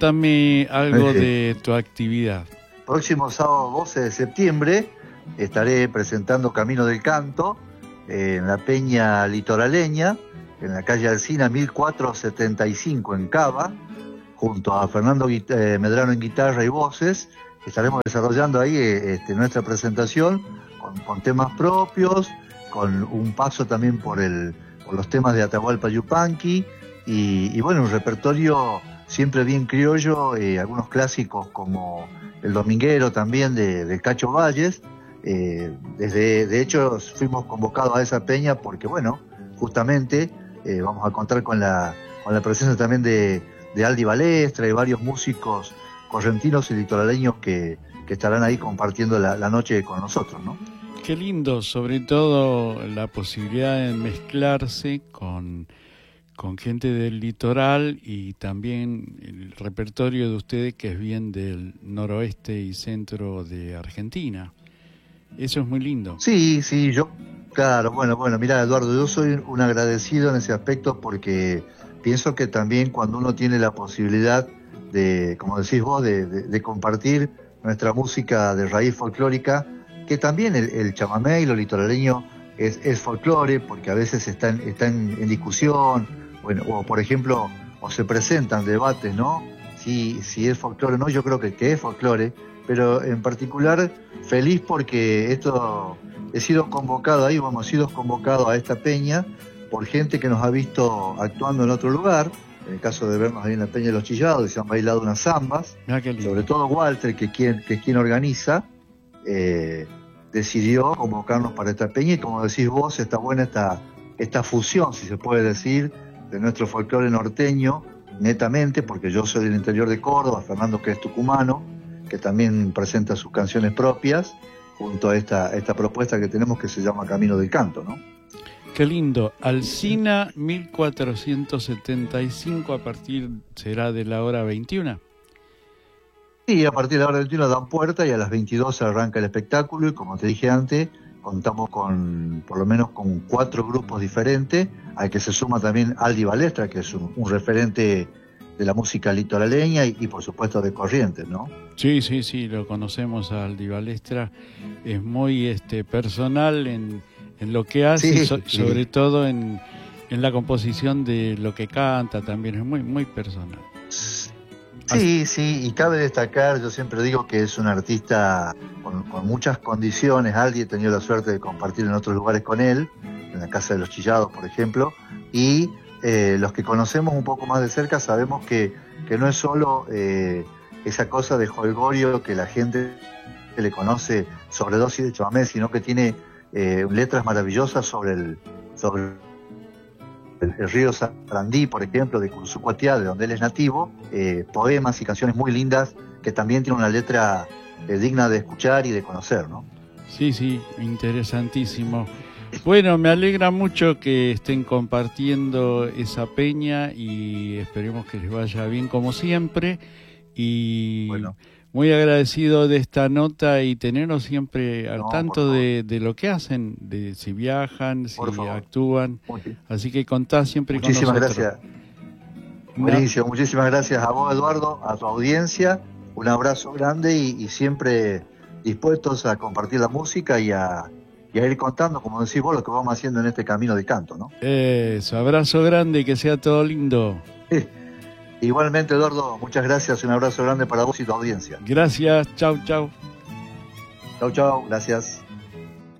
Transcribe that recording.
Contame algo de tu actividad. Próximo sábado 12 de septiembre estaré presentando Camino del Canto en la Peña Litoraleña, en la calle Alsina 1475 en Cava, junto a Fernando Medrano en guitarra y voces. Estaremos desarrollando ahí nuestra presentación con temas propios, con un paso también por los temas de Atahualpa Yupanqui y bueno, un repertorio siempre bien criollo, algunos clásicos como El Dominguero también del Cacho Valles. De hecho fuimos convocados a esa peña porque bueno, justamente vamos a contar con la presencia también de Aldi Balestra y varios músicos correntinos y litoraleños que estarán ahí compartiendo la noche con nosotros, ¿no? Qué lindo, sobre todo la posibilidad de mezclarse con gente del litoral y también el repertorio de ustedes que es bien del noroeste y centro de Argentina. Eso es muy lindo. Sí, claro, bueno, mira, Eduardo, yo soy un agradecido en ese aspecto porque pienso que también cuando uno tiene la posibilidad de, como decís vos, de compartir nuestra música de raíz folclórica, que también el chamamé y lo litoraleño es folclore, porque a veces está en discusión, bueno, o por ejemplo, o se presentan debates, ¿no? Si es folclore o no, yo creo que es folclore, pero en particular feliz porque hemos sido convocados a esta peña por gente que nos ha visto actuando en otro lugar, en el caso de vernos ahí en la Peña de los Chillados, y se han bailado unas zambas, sobre todo Walter, que es quien organiza, decidió convocarnos para esta peña, y como decís vos, está buena esta fusión, si se puede decir, de nuestro folclore norteño, netamente, porque yo soy del interior de Córdoba, Fernando que es tucumano, que también presenta sus canciones propias, junto a esta propuesta que tenemos que se llama Camino del Canto, ¿no? Qué lindo. Alsina 1475 será de la hora 21. Sí, a partir de la hora 21 dan puerta y a las 22 arranca el espectáculo y como te dije antes, contamos por lo menos con 4 grupos diferentes, al que se suma también Aldi Balestra, que es un referente de la música litoraleña y por supuesto de Corrientes, ¿no? Sí, lo conocemos a Aldi Balestra, es muy personal en lo que hace, sobre todo en la composición de lo que canta, también es muy, muy personal. Sí, y cabe destacar, yo siempre digo que es un artista con muchas condiciones. Aldi he tenido la suerte de compartir en otros lugares con él, en la Casa de los Chillados, por ejemplo, y los que conocemos un poco más de cerca sabemos que no es solo esa cosa de jolgorio que la gente le conoce, sobredosis de chamamé, sino que tiene letras maravillosas sobre el río Sarandí, por ejemplo, de Cursucuatiá, de donde él es nativo, poemas y canciones muy lindas que también tienen una letra digna de escuchar y de conocer, ¿no? Sí, interesantísimo. Bueno, me alegra mucho que estén compartiendo esa peña y esperemos que les vaya bien como siempre. Y bueno, muy agradecido de esta nota y tenernos siempre al tanto de lo que hacen, de si viajan, si actúan. Así que contá siempre con nosotros. Muchísimas gracias. Buenísimo, muchísimas gracias a vos, Eduardo, a tu audiencia. Un abrazo grande y siempre dispuestos a compartir la música y a ir contando, como decís vos, lo que vamos haciendo en este camino de canto, ¿no? Eso, abrazo grande y que sea todo lindo. Igualmente, Eduardo, muchas gracias, un abrazo grande para vos y tu audiencia. Gracias, chau. Chau, gracias.